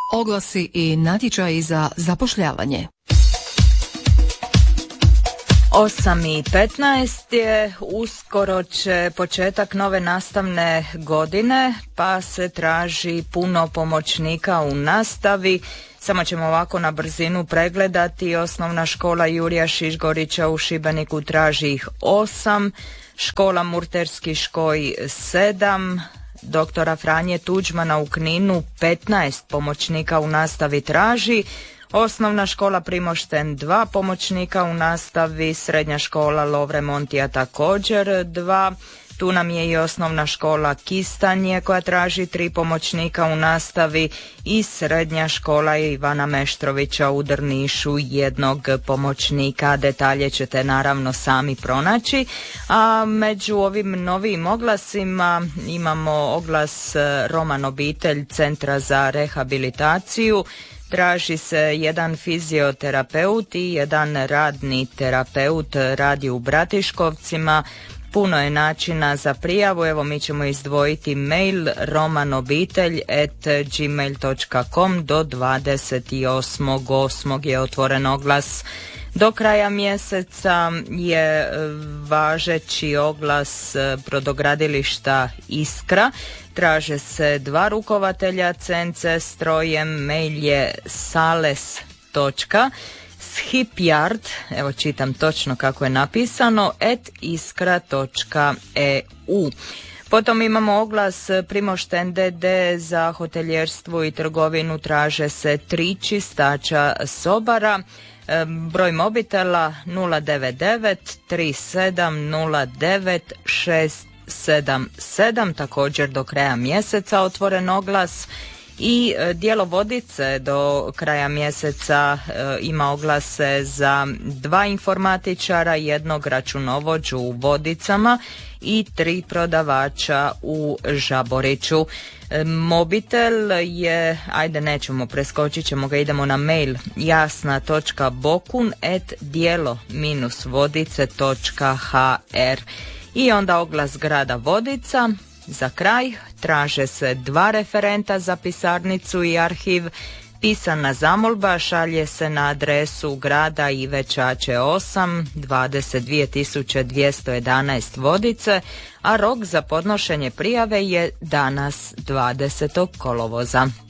Oglasi i natječaji za zapošljavanje. 8:15 je, uskoro će početak nove nastavne godine, pa se traži puno pomoćnika u nastavi. Samo ćemo ovako na brzinu pregledati. Osnovna škola Jurija Šišgorića u Šibeniku traži ih 8, škola Murterski Škoj 7, doktora Franje Tuđmana u Kninu 15 pomoćnika u nastavi traži, osnovna škola Primošten 2 pomoćnika u nastavi, srednja škola Lovre Montija također 2, tu nam je i osnovna škola Kistanje koja traži 3 pomoćnika u nastavi i srednja škola Ivana Meštrovića u Drnišu 1 pomoćnika. Detalje ćete naravno sami pronaći. A među ovim novim oglasima imamo oglas Roman obitelj Centra za rehabilitaciju. Traži se jedan fizioterapeut i jedan radni terapeut, radi u Bratiškovcima. Puno je načina za prijavu, evo mi ćemo izdvojiti mail romanobitelj@gmail.com, do 28.8. je otvoren oglas. Do kraja mjeseca je važeći oglas brodogradilišta Iskra. Traže se 2 rukovatelja CNC strojem, mail je sales.shipyard, evo čitam točno kako je napisano, @iskra.eu. Potom imamo oglas Primošten DD za hoteljerstvo i trgovinu, traže se 3 čistača sobara. Broj mobitela 099 3709 677, također do kraja mjeseca otvoren oglas. I dijelo Vodice do kraja mjeseca ima oglase za 2 informatičara, 1 računovođu u Vodicama i 3 prodavača u Žaboriću. Mobitel je, ajde nećemo, preskočit ćemo ga, idemo na mail jasna.bokun@dijelo-vodice.hr. I onda oglas grada Vodica. Za kraj traže se 2 referenta za pisarnicu i arhiv. Pisana zamolba šalje se na adresu grada Ive Čače 8, 22.211 Vodice, a rok za podnošenje prijave je danas 20. kolovoza.